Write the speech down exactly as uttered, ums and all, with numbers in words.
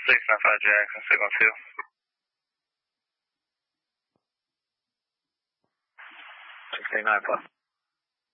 six nine five Jackson, signal two. six eight nine five.